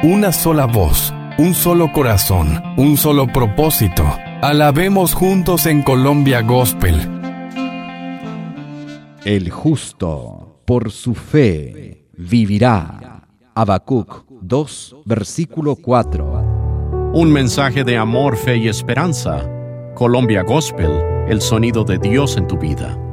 una sola voz, un solo corazón, un solo propósito. Alabemos juntos en Colombia Gospel. El justo por su fe vivirá. Habacuc 2, versículo 4. Un mensaje de amor, fe y esperanza. Colombia Gospel, el sonido de Dios en tu vida.